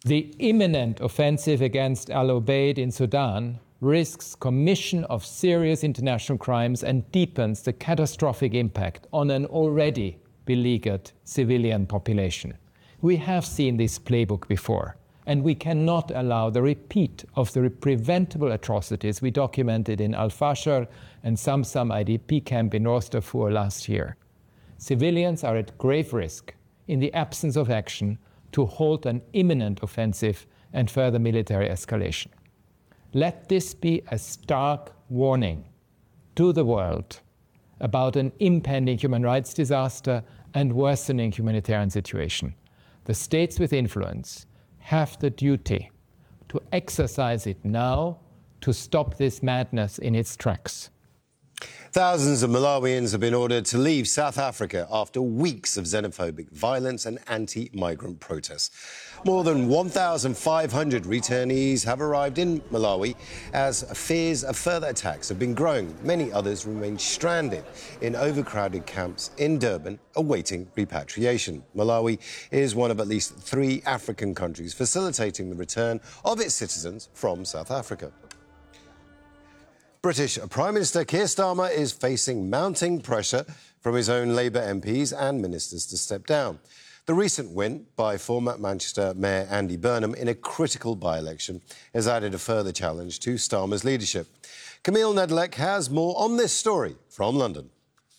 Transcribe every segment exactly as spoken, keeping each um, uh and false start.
The imminent offensive against Al-Obeid in Sudan risks commission of serious international crimes and deepens the catastrophic impact on an already beleaguered civilian population. We have seen this playbook before, and we cannot allow the repeat of the preventable atrocities we documented in Al-Fashar and Samsam I D P camp in North Darfur last year. Civilians are at grave risk in the absence of action to halt an imminent offensive and further military escalation. Let this be a stark warning to the world about an impending human rights disaster and worsening humanitarian situation. The states with influence have the duty to exercise it now to stop this madness in its tracks. Thousands of Malawians have been ordered to leave South Africa after weeks of xenophobic violence and anti-migrant protests. More than one thousand five hundred returnees have arrived in Malawi as fears of further attacks have been growing. Many others remain stranded in overcrowded camps in Durban awaiting repatriation. Malawi is one of at least three African countries facilitating the return of its citizens from South Africa. British Prime Minister Keir Starmer is facing mounting pressure from his own Labour M Ps and ministers to step down. The recent win by former Manchester Mayor Andy Burnham in a critical by-election has added a further challenge to Starmer's leadership. Camille Nedelec has more on this story from London.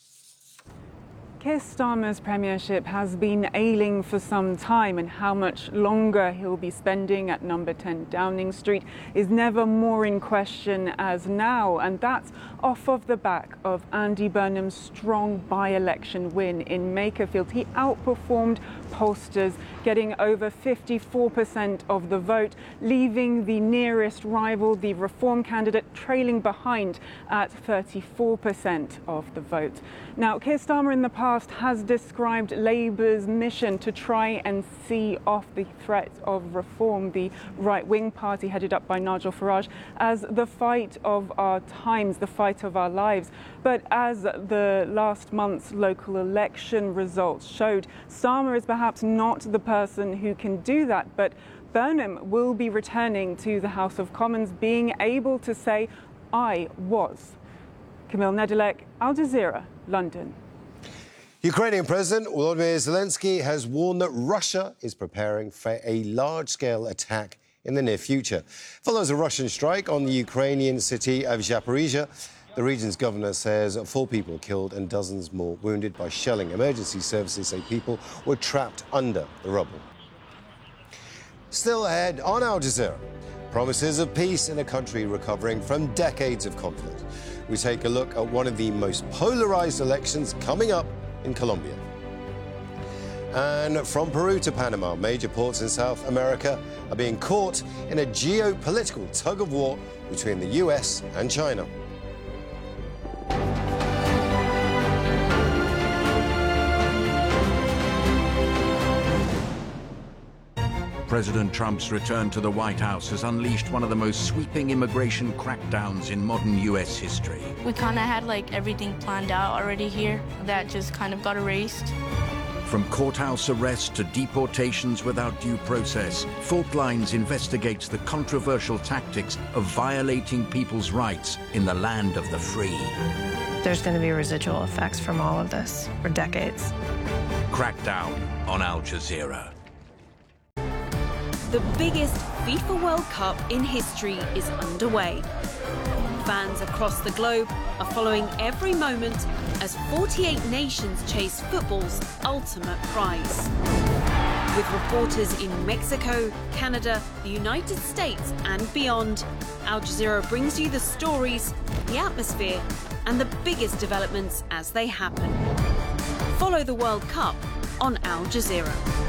Keir Starmer's premiership has been ailing for some time, and how much longer he'll be spending at number ten Downing Street is never more in question as now, and that's off of the back of Andy Burnham's strong by-election win in Makerfield. He outperformed pollsters, getting over fifty-four percent of the vote, leaving the nearest rival, the Reform candidate, trailing behind at thirty-four percent of the vote. Now, Keir Starmer in the past has described Labour's mission to try and see off the threat of Reform, the right-wing party headed up by Nigel Farage, as the fight of our times, the fight of our lives. But as the last month's local election results showed, Starmer is perhaps not the person who can do that, but Burnham will be returning to the House of Commons, being able to say, I was. Camille Nedelec, Al Jazeera, London. Ukrainian President Volodymyr Zelensky has warned that Russia is preparing for a large-scale attack in the near future. Follows a Russian strike on the Ukrainian city of Zaporizhia. The region's governor says four people killed and dozens more wounded by shelling. Emergency services say people were trapped under the rubble. Still ahead on Al Jazeera, promises of peace in a country recovering from decades of conflict. We take a look at one of the most polarized elections coming up in Colombia. And from Peru to Panama, major ports in South America are being caught in a geopolitical tug-of-war between the U S and China. President Trump's return to the White House has unleashed one of the most sweeping immigration crackdowns in modern U S history. We kind of had like everything planned out already here. That just kind of got erased. From courthouse arrests to deportations without due process, Fault Lines investigates the controversial tactics of violating people's rights in the land of the free. There's going to be residual effects from all of this for decades. Crackdown on Al Jazeera. The biggest FIFA World Cup in history is underway. Fans across the globe are following every moment as forty-eight nations chase football's ultimate prize. With reporters in Mexico, Canada, the United States and beyond, Al Jazeera brings you the stories, the atmosphere and the biggest developments as they happen. Follow the World Cup on Al Jazeera.